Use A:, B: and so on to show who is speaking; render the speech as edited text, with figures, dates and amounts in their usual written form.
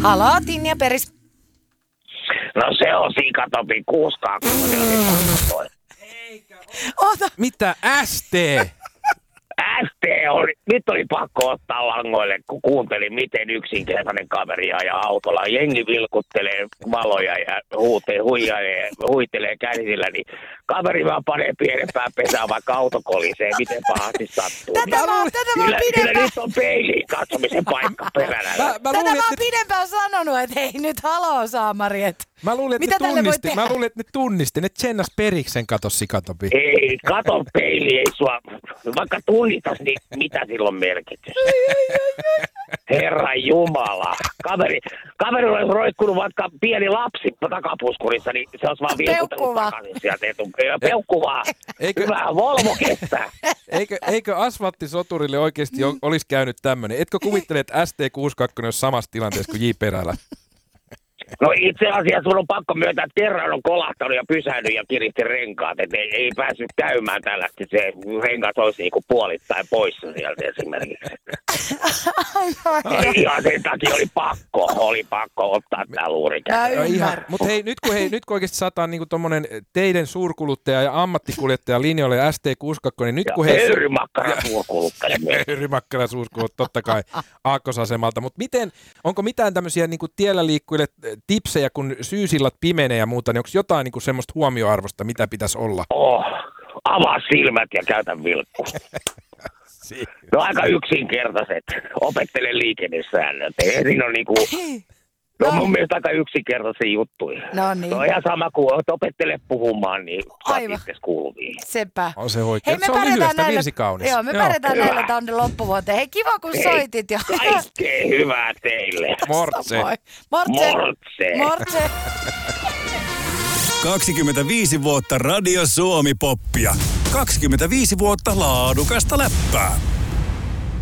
A: Haloo, Tinni ja Peris.
B: No se on Sikatopi 62.
A: Ota.
C: Mitä ST?
B: ST oli, nyt oli pakko ottaa langoille, kun kuuntelin, miten yksinkertainen kaveri ajaa autolla. Jengi vilkuttelee valoja ja huitelee käsillä, niin kaveri vaan panee pienempään pesään, vaikka auto kolisee, miten pahasti sattuu.
A: Tätä mä oon
B: Kyllä nyt on peiliin katsomisen paikka peränä.
A: Tätä mä oon pidempään sanonut, että hei nyt haloo Saamari, että
C: Mä luulin, että ne tunnisti. Ne tsennas Periksen kato Sikatopi.
B: Ei, kato peili, ei sua, vaikka tunnistas, niin mitä silloin merkitys? Herra Jumala. Kaveri olisi roikkunut vaikka pieni lapsi takapuskurissa, niin se olisi vaan vilkutellut takaisin sieltä peukkuvaa. Hyvä, Volvo kestää.
C: Eikö asfalttisoturille oikeasti olisi käynyt tämmöinen? Etkö kuvittele, että ST62 olisi samassa tilanteessa kuin J. Perälä?
B: No itse asiassa sun on pakko myöntää, että kerran on kolahtanut ja pysähdy ja kiristi renkaat, että ei päässyt käymään tällaista. Se renkaat olisi niinku puolittain poissa sieltä esimerkiksi. Ihan sen takia oli pakko ottaa tää luuri käteen.
C: Mutta hei, nyt kun oikeasti saadaan niinku tommonen teiden suurkuluttaja ja ammattikuljettaja linjoille ST62, niin nyt kun he...
B: Höyrymakkara suurkuluttaja.
C: Höyrymakkara suurkuluttaja, totta kai aakkosasemalta. Mutta onko mitään tämmöisiä niinku tiellä liikkujille tipsejä, kun syysillat pimenee ja muuta, niin onko jotain niinku semmoista huomioarvosta, mitä pitäisi olla?
B: Avaa silmät ja käytä vilkkua. No aika yksinkertaiset. Opettele liikennesäännöt. Siinä on niinku... No mun mielestä aika yksinkertaisia juttuja.
A: No niin.
B: Se on ihan sama kuin opettele puhumaan, niin saat itses kuuluviin.
A: Sepä.
C: On se oikein. Se on lyhyestä virsi kaunis.
A: Joo, me pärjätään näillä tonne loppuvuoteen. Hei, kiva kun soitit.
B: Kaikkea hyvää teille.
C: Mortse.
A: Mortse.
D: 25 vuotta Radio Suomi-poppia. 25 vuotta laadukasta läppää.